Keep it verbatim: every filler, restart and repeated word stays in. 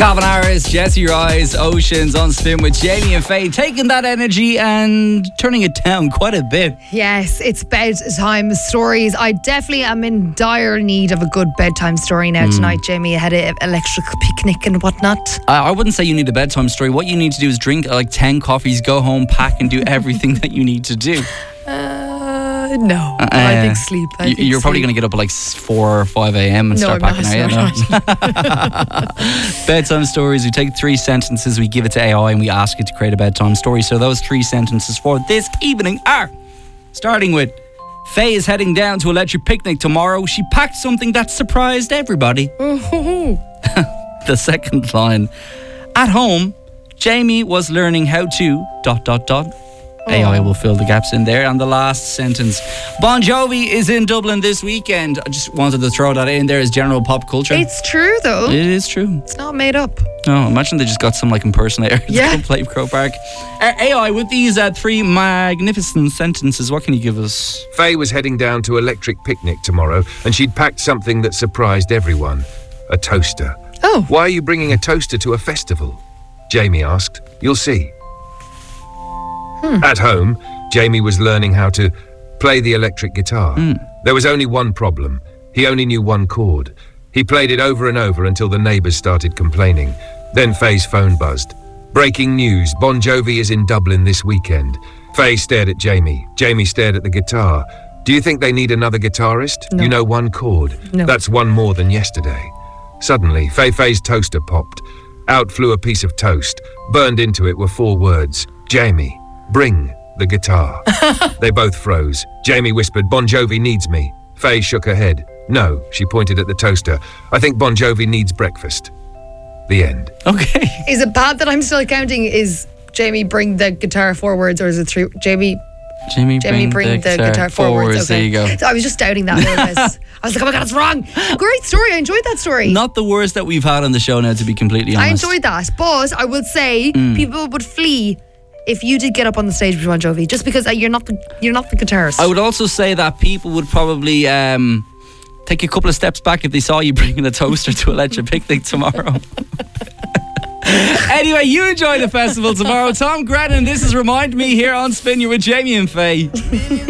Calvin Harris, Jesse Rise, Oceans on Spin with Jamie and Faye, taking that energy and turning it down quite a bit. Yes, it's bedtime stories. I definitely am in dire need of a good bedtime story now mm. tonight, Jamie, ahead of electric picnic and whatnot. Uh, I wouldn't say you need a bedtime story. What you need to do is drink like ten coffees, go home, pack and do everything that you need to do. Uh, no, uh, I think sleep. I you, think you're sleep. probably going to get up at like four or five a.m. and no, start I'm packing not, out. No. Bedtime stories. We take three sentences, we give it to A I, and we ask it to create a bedtime story. So those three sentences for this evening are, starting with, Faye is heading down to Electric Picnic tomorrow. She packed something that surprised everybody. The second line, at home, Jamie was learning how to dot dot dot. Oh. A I will fill the gaps in there. And the last sentence, Bon Jovi is in Dublin this weekend. I just wanted to throw that in there as general pop culture. It's true though. It is true. It's not made up. No, imagine they just got some like impersonator yeah. to play Crow Park. Uh, A I, with these uh, three magnificent sentences, what can you give us? Faye was heading down to Electric Picnic tomorrow and she'd packed something that surprised everyone. A toaster. Oh. Why are you bringing a toaster to a festival? Jamie asked. You'll see. Hmm. At home, Jamie was learning how to play the electric guitar. Mm. There was only one problem. He only knew one chord. He played it over and over until the neighbours started complaining. Then Faye's phone buzzed. Breaking news, Bon Jovi is in Dublin this weekend. Faye stared at Jamie. Jamie stared at the guitar. Do you think they need another guitarist? No. You know one chord. No. That's one more than yesterday. Suddenly, Faye Faye's toaster popped. Out flew a piece of toast. Burned into it were four words. Jamie. Bring the guitar. They both froze. Jamie whispered, Bon Jovi needs me. Faye shook her head. No, she pointed at the toaster. I think Bon Jovi needs breakfast. The end. Okay. Is it bad that I'm still counting? Is Jamie bring the guitar forwards, or is it three? Jamie. Jamie, Jamie bring, bring the, the guitar, guitar forwards. forwards. Okay. There you go. So I was just doubting that. I was like, oh my God, it's wrong. Great story. I enjoyed that story. Not the worst that we've had on the show now, to be completely honest. I enjoyed that. But I would say mm. people would flee if you did get up on the stage with Bon Jovi, just because you're not the you're not the guitarist. I would also say that people would probably um, take a couple of steps back if they saw you bringing a toaster to Electric Picnic tomorrow. Anyway, you enjoy the festival tomorrow. Tom Grennan, this is Remind Me here on Spin. You're with Jamie and Faye.